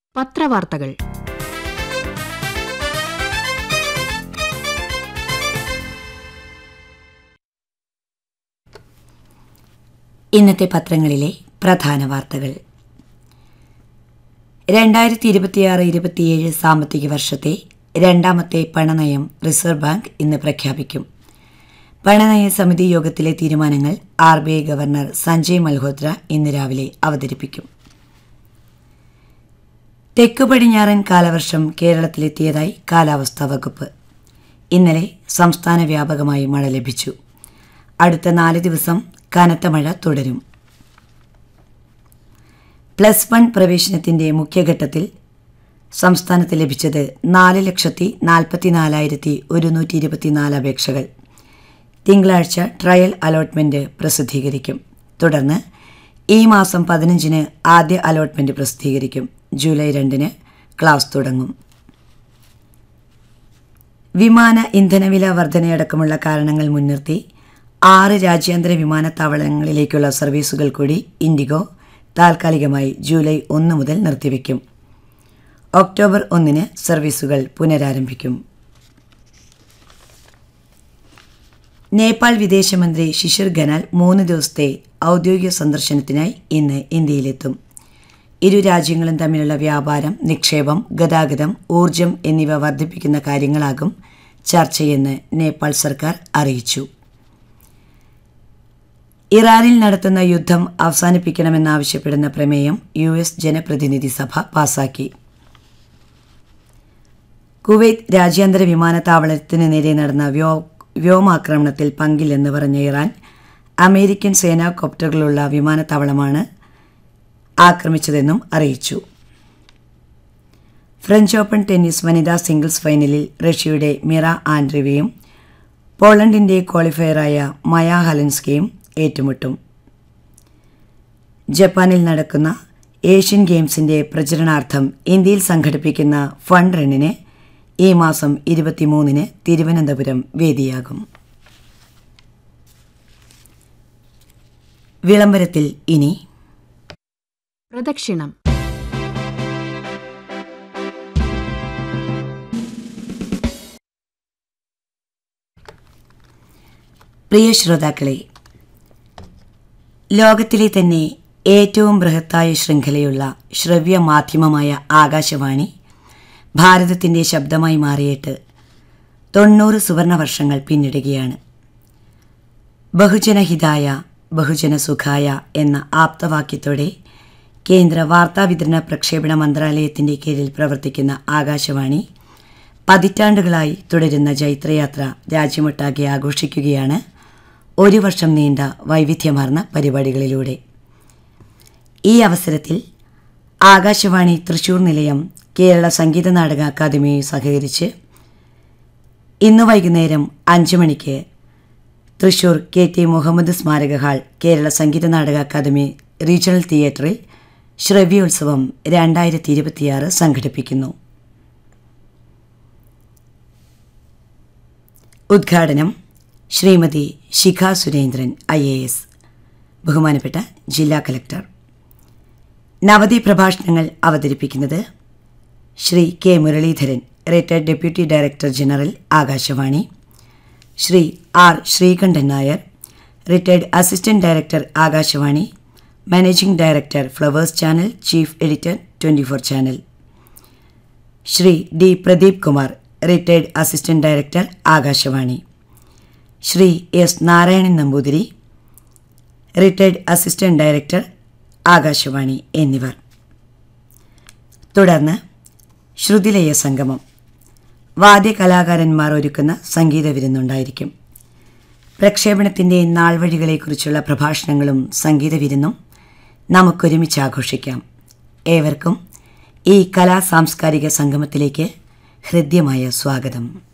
പത്രവാർത്തകൾ. ഇന്നത്തെ പത്രങ്ങളിലെ പ്രധാന വാർത്തകൾ. 2026-27 സാമ്പത്തിക വർഷത്തെ രണ്ടാമത്തെ പണനയം റിസർവ് ബാങ്ക് ഇന്ന് പ്രഖ്യാപിക്കും. പണനയ സമിതി യോഗത്തിലെ തീരുമാനങ്ങൾ RBI ഗവർണർ സഞ്ജയ് മൽഹോത്ര ഇന്ന് രാവിലെ അവതരിപ്പിക്കും. തെക്കു പടിഞ്ഞാറൻ കാലവർഷം കേരളത്തിലെത്തിയതായി കാലാവസ്ഥാ വകുപ്പ്. ഇന്നലെ സംസ്ഥാന വ്യാപകമായി മഴ ലഭിച്ചു. അടുത്ത 4 ദിവസം കനത്ത മഴ തുടരും. +1 പ്രവേശനത്തിന്റെ മുഖ്യഘട്ടത്തിൽ സംസ്ഥാനത്ത് ലഭിച്ചത് 4,44,124 അപേക്ഷകൾ. തിങ്കളാഴ്ച ട്രയൽ അലോട്ട്മെന്റ് പ്രസിദ്ധീകരിക്കും. തുടർന്ന് ഈ മാസം 15-ന് ആദ്യ അലോട്ട്മെന്റ് പ്രസിദ്ധീകരിക്കും. ജൂലൈ 2-ന് ക്ലാസ് തുടങ്ങും. വിമാന ഇന്ധനവില വർധനയടക്കമുള്ള കാരണങ്ങൾ മുൻനിർത്തി 6 രാജ്യാന്തര വിമാനത്താവളങ്ങളിലേക്കുള്ള സർവീസുകൾ കൂടി ഇൻഡിഗോ താൽക്കാലികമായി ജൂലൈ 1 മുതൽ നിർത്തിവെക്കും. ഒക്ടോബർ 1-ന് സർവീസുകൾ പുനരാരംഭിക്കും. നേപ്പാൾ വിദേശമന്ത്രി ശിശിർ ഖനാൽ 3 ദിവസത്തെ ഔദ്യോഗിക സന്ദർശനത്തിനായി ഇന്ന് ഇന്ത്യയിലെത്തും. ഇരു രാജ്യങ്ങളും തമ്മിലുള്ള വ്യാപാരം, നിക്ഷേപം, ഗതാഗതം, ഊർജം എന്നിവ വർദ്ധിപ്പിക്കുന്ന കാര്യങ്ങളാകും ചർച്ചയെന്ന് നേപ്പാൾ സർക്കാർ അറിയിച്ചു. ഇറാനിൽ നടത്തുന്ന യുദ്ധം അവസാനിപ്പിക്കണമെന്നാവശ്യപ്പെടുന്ന പ്രമേയം US ജനപ്രതിനിധി സഭ പാസാക്കി. കുവൈത്ത് രാജ്യാന്തര വിമാനത്താവളത്തിന് നേരെ നടന്ന വ്യോമാക്രമണത്തിൽ പങ്കില്ലെന്ന് പറഞ്ഞ ഇറാൻ അമേരിക്കൻ സേനാ കോപ്റ്ററുകളുള്ള വിമാനത്താവളമാണ് ആക്രമിച്ചതെന്നും അറിയിച്ചു. ഫ്രഞ്ച് ഓപ്പൺ ടെന്നീസ് വനിതാ സിംഗിൾസ് ഫൈനലിൽ റഷ്യയുടെ മിറ ആൻഡ്രീവയും പോളണ്ടിന്റെ ക്വാളിഫയറായ മയ ഹലൻസ്കിയും ഏറ്റുമുട്ടും. ജപ്പാനിൽ നടക്കുന്ന ഏഷ്യൻ ഗെയിംസിന്റെ പ്രചരണാർത്ഥം ഇന്ത്യയിൽ സംഘടിപ്പിക്കുന്ന ഫണ്ട് റണ്ണിന് ഈ മാസം 23-ന് തിരുവനന്തപുരം വേദിയാകും. വിളംബരത്തിൽ ഇനി പ്രദക്ഷിണം. പ്രിയ ശ്രോതാക്കളെ, ലോകത്തിലെ തന്നെ ഏറ്റവും ബൃഹത്തായ ശൃംഖലയുള്ള ശ്രവ്യ മാധ്യമമായ ആകാശവാണി ഭാരതത്തിൻ്റെ ശബ്ദമായി മാറിയിട്ട് 90 സുവർണ വർഷങ്ങൾ പിന്നിടുകയാണ്. ബഹുജനഹിതായ ബഹുജനസുഖായ എന്ന ആപ്തവാക്യത്തോടെ കേന്ദ്ര വാർത്താവിതരണ പ്രക്ഷേപണ മന്ത്രാലയത്തിൻ്റെ കീഴിൽ പ്രവർത്തിക്കുന്ന ആകാശവാണി പതിറ്റാണ്ടുകളായി തുടരുന്ന ജൈത്രയാത്ര രാജ്യമൊട്ടാകെ ആഘോഷിക്കുകയാണ് 1 വർഷം നീണ്ട വൈവിധ്യമാർന്ന പരിപാടികളിലൂടെ. ഈ അവസരത്തിൽ ആകാശവാണി തൃശൂർ നിലയം കേരള സംഗീത നാടക അക്കാദമിയുമായി സഹകരിച്ച് ഇന്ന് വൈകുന്നേരം 5 മണിക്ക് തൃശൂർ KT മുഹമ്മദ് സ്മാരക hall Kerala Sangeetha Nataka academy regional തിയേറ്ററിൽ ശ്രവ്യോത്സവം 2026 സംഘടിപ്പിക്കുന്നു. ഉദ്ഘാടനം ശ്രീമതി ശിഖ സുരേന്ദ്രൻ IAS, ബഹുമാനപ്പെട്ട ജില്ലാ കലക്ടർ. നവതി പ്രഭാഷണങ്ങൾ അവതരിപ്പിക്കുന്നത് Shri K Muraleedharan, retired deputy director general Akashvani, Shri R Sreekandan Nair, retired assistant director Akashvani, managing director flowers channel, chief editor 24 channel, Shri D Pradeep Kumar, retired assistant director Akashvani, Shri S Narayanan Namboothiri, retired assistant director Akashvani എന്നിവർ. തുടർന്ന് ശ്രുതിലയ സംഗമം, വാദ്യകലാകാരന്മാർ ഒരുക്കുന്ന സംഗീത വിരുന്നുണ്ടായിരിക്കും. പ്രക്ഷേപണത്തിൻ്റെ നാൾവഴികളെക്കുറിച്ചുള്ള പ്രഭാഷണങ്ങളും സംഗീത വിരുന്നും നമുക്കൊരുമിച്ച് ആഘോഷിക്കാം. ഏവർക്കും ഈ കലാ സാംസ്കാരിക സംഗമത്തിലേക്ക് ഹൃദ്യമായ സ്വാഗതം.